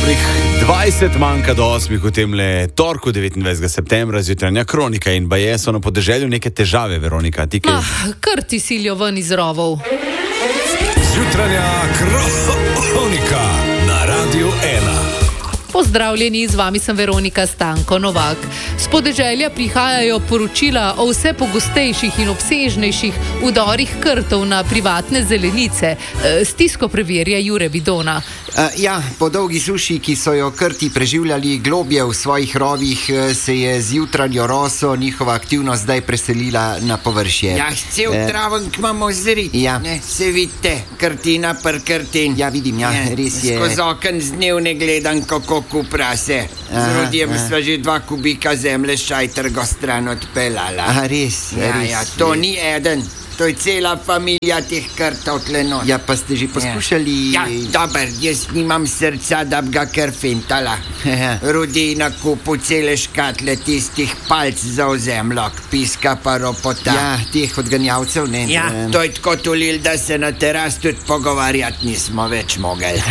20 manjka do 8 v temle torku 29. septembra, zjutranja kronika in baje so na podeželju neke težave, Veronika. Kar ti silijo ven iz rovov. Zjutranja kronika na Radiu 1. Pozdravljeni, z vami sem Veronika Stanko Novak. S podeželja prihajajo poročila o vse pogostejših in obsežnejših vdorih krtov na privatne zelenice. Stisko preverja Jure Vidona. Po dolgi suši, ki so jo krti preživljali globje v svojih rovih, se je z jutranjo roso njihova aktivnost zdaj preselila na površje. Cel traven imamo zri. Se vidite, krtina per krtin. Vidim, res je. Skozi okn z dnevne gledam, kako kuprase. Z rodjem sva že 2 kubika zemlje šajtrgo stran odpeljala. Res. To ni eden. To je cela familija teh krtov tle not. Pa ste že poskušali... Dober, jaz nimam srca, da bi ga kar fintala. Rudi na kupu cele škatle tistih palc za ozemljok, piska pa ropota. Teh odganjavcev, ne? To je tako tulil, da se na teras tudi pogovarjati nismo več mogli.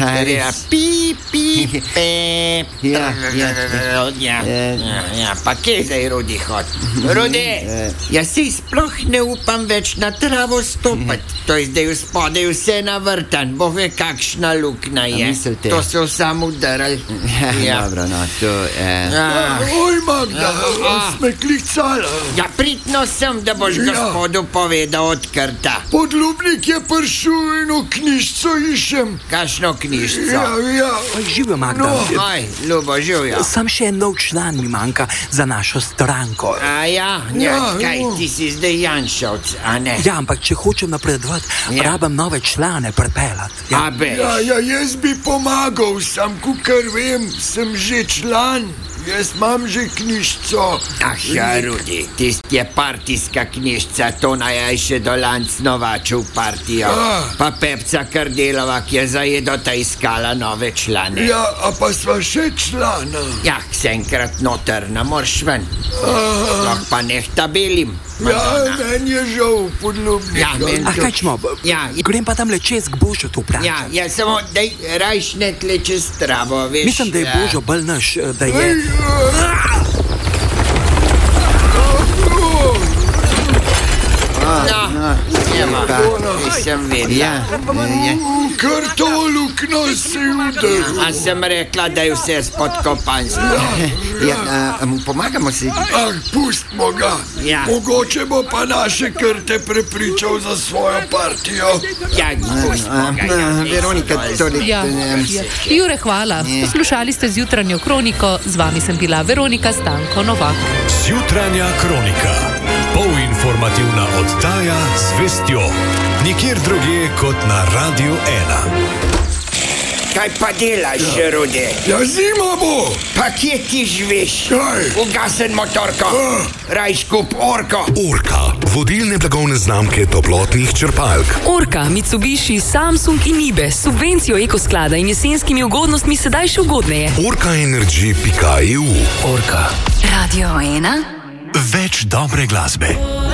Pa kje zdaj Rudi hod? Rudi, jaz si sploh ne upam več na travo stopati. To je zdaj v spodaj vse navrtan, bo ve kakšna luknja je. Mislite? To so samo udarali. Dobro, to... Oj, Magda, sme klicala. Pridno sem, da boš gospodu povedal od krta. Podlubnik je prišel in v knjižco iščem. Kakšno knjižco? Živijo, Magda. Ljubo, živijo. Sam še nov član mi manjka za našo stranko. Kaj, ti si zdaj Janšovc, a ne? Ampak če hočem napredovati, rabam nove člane pripeljati. Jaz bi pomagal, sam kukar vem, sem že član. Jaz imam že knjižco. Rudi, tist je partijska knjižca, to naj še dolanc novaču v partijo. Pa Pepca Kardelova, ki je zajedota iskala nove člane. Pa sva še člana. Se enkrat noter, ne morš ven. Pa neh tabelim. Meni je žal, podlubnik. Kaj čmo? Grem pa tam le čez k Božu to pravi. Samo daj rajš ne tle čez travo, veš. Mislim, da je Božo bolj naš, da je... Sem vedela. Krtovo lukno si udaril. A sem rekla, da je vse spodkopansko. Pomagamo si. Pustimo ga. Mogoče bo pa naše krte prepričal za svojo partijo. Pustimo ga. Veronika, Jure, hvala. Poslušali ste zjutranjo kroniko, z vami sem bila Veronika Stanko Novak. Zjutranja kronika. Polinformativna oddaja z vestjo. Nikjer drugje kot na Radiu 1. Kaj pa delaš, Rudi? Zima bo. Pa kje ti živiš? Ugasen motorko. Rajš kup Orko. Orka, vodilne blagovne znamke toplotnih črpalk. Orka, Mitsubishi, Samsung in Nibe s subvencijo ekosklada in jesenskimi ugodnostmi sedaj še ugodneje. Orkaenergy.eu. Orka. Radio 1. Več dobre glasbe.